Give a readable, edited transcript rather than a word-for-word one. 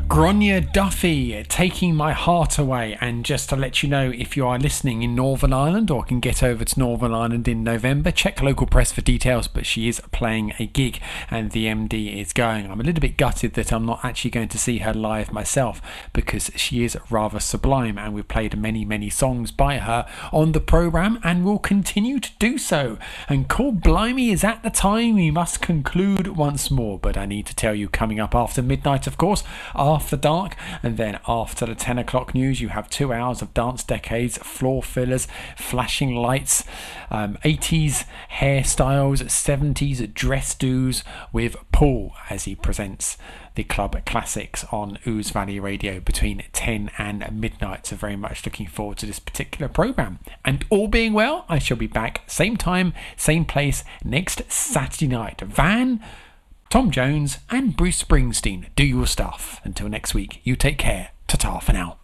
Gráinne Duffy, Taking My Heart Away. And just to let you know, if you are listening in Northern Ireland or can get over to Northern Ireland in November, check local press for details, but she is playing a gig and the MD is going. I'm a little bit gutted that I'm not actually going to see her live myself, because she is rather sublime and we've played many songs by her on the programme and will continue to do so. And Call Blimey is at the time we must conclude once more, but I need to tell you, coming up after midnight, of course, after dark, and then after the 10 o'clock news, you have 2 hours of dance decades, floor fillers, flashing lights, 80s hairstyles, 70s dress do's with Paul as he presents the club classics on Ouse Valley Radio between 10 and midnight. So very much looking forward to this particular programme. And all being well, I shall be back same time, same place next Saturday night. Van, Tom Jones and Bruce Springsteen, do your stuff. Until next week, you take care. Ta-ta for now.